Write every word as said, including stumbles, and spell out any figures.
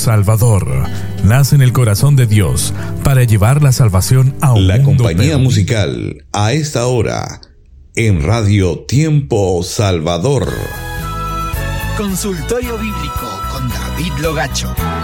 Salvador nace en el corazón de Dios para llevar la salvación a un La mundo compañía perdido. musical a esta hora en Radio Tiempo Salvador. Consultorio Bíblico con David Logacho.